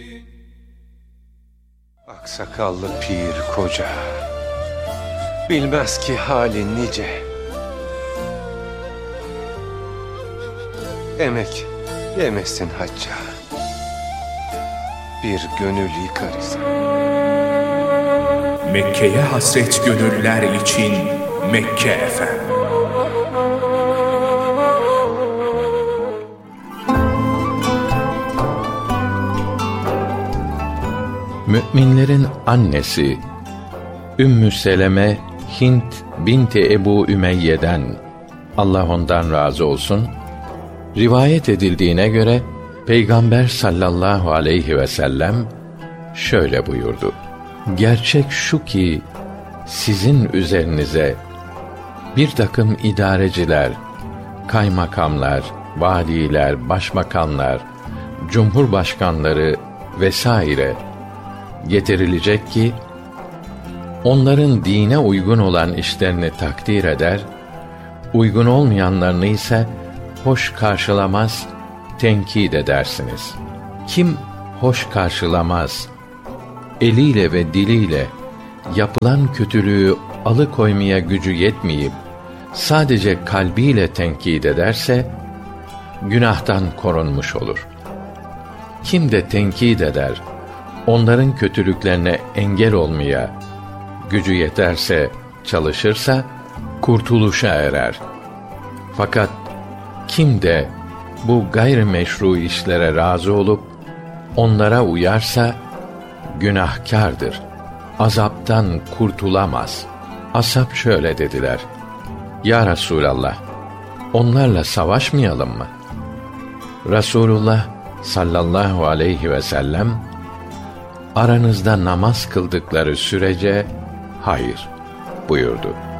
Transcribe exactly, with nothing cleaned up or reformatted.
Aksakallı pir koca, bilmez ki halin nice. Emek yemesin hacca, bir gönül yıkar ise. Mekke'ye hasret gönüller için Mekke F M. Müminlerin annesi Ümmü Seleme Hint binti Ebu Ümeyye'den, Allah ondan razı olsun, rivayet edildiğine göre Peygamber sallallahu aleyhi ve sellem şöyle buyurdu: gerçek şu ki sizin üzerinize bir takım idareciler, kaymakamlar, valiler, başbakanlar, cumhurbaşkanları vesaire getirilecek ki onların dine uygun olan işlerini takdir eder, uygun olmayanlarını ise hoş karşılamaz, tenkit edersiniz. Kim hoş karşılamaz, eliyle ve diliyle yapılan kötülüğü alıkoymaya gücü yetmeyip sadece kalbiyle tenkit ederse günahtan korunmuş olur. Kim de tenkit eder, onların kötülüklerine engel olmaya gücü yeterse, çalışırsa kurtuluşa erer. Fakat kim de bu gayrimeşru işlere razı olup onlara uyarsa günahkârdır, azaptan kurtulamaz. Ashab şöyle dediler: Ya Resûlallah, onlarla savaşmayalım mı? Resulullah sallallahu aleyhi ve sellem, aranızda namaz kıldıkları sürece hayır buyurdu.